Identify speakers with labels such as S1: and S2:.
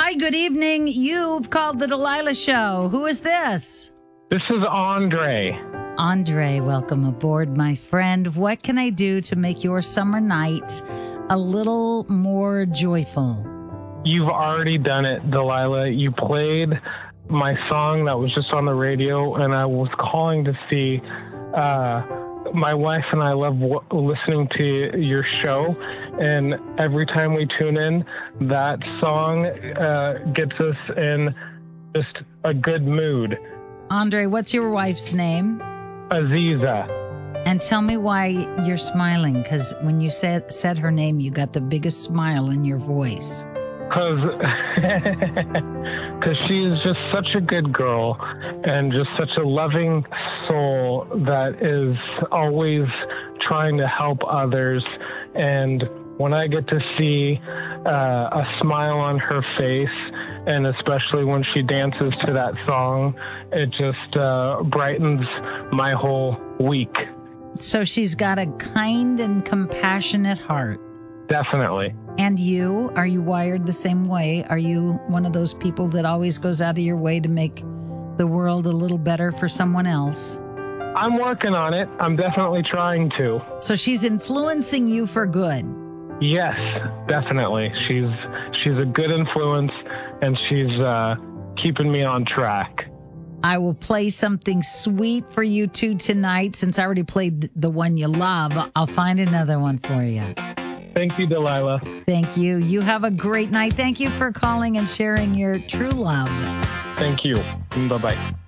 S1: Hi, good evening. You've called the Delilah Show. Who is this?
S2: This is Andre.
S1: Andre, welcome aboard, my friend. What can I do to make your summer night a little more joyful?
S2: You've already done it, Delilah. You played my song that was just on the radio, and I was calling to see. My wife and I love listening to your show, and every time we tune in, that song gets us in just a good mood.
S1: Andre, what's your wife's name?
S2: Aziza.
S1: And tell me why you're smiling, because when you said her name, you got the biggest smile in your voice.
S2: Because she's just such a good girl and just such a loving soul that is always trying to help others. And when I get to see a smile on her face, and especially when she dances to that song, it just brightens my whole week.
S1: So she's got a kind and compassionate heart.
S2: Definitely.
S1: And you, are you wired the same way? Are you one of those people that always goes out of your way to make the world a little better for someone else?
S2: I'm working on it. I'm definitely trying to.
S1: So she's influencing you for good.
S2: Yes, definitely. She's a good influence, and she's keeping me on track.
S1: I will play something sweet for you two tonight. Since I already played the one you love, I'll find another one for you.
S2: Thank you, Delilah.
S1: Thank you. You have a great night. Thank you for calling and sharing your true love.
S2: Thank you. Bye-bye.